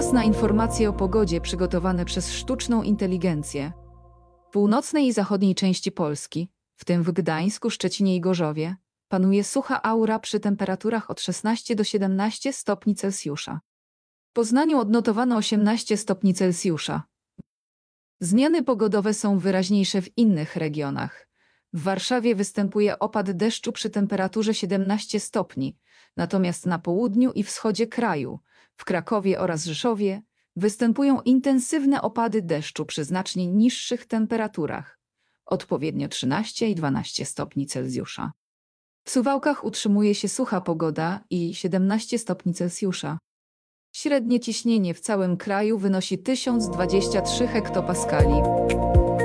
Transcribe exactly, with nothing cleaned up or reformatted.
Czas na informacje o pogodzie przygotowane przez sztuczną inteligencję. W północnej i zachodniej części Polski, w tym w Gdańsku, Szczecinie i Gorzowie, panuje sucha aura przy temperaturach od szesnastu do siedemnastu stopni Celsjusza. W Poznaniu odnotowano osiemnaście stopni Celsjusza. Zmiany pogodowe są wyraźniejsze w innych regionach. W Warszawie występuje opad deszczu przy temperaturze siedemnaście stopni, natomiast na południu i wschodzie kraju, w Krakowie oraz Rzeszowie, występują intensywne opady deszczu przy znacznie niższych temperaturach, odpowiednio trzynaście i dwanaście stopni Celsjusza. W Suwałkach utrzymuje się sucha pogoda i siedemnaście stopni Celsjusza. Średnie ciśnienie w całym kraju wynosi tysiąc dwadzieścia trzy hektopaskali.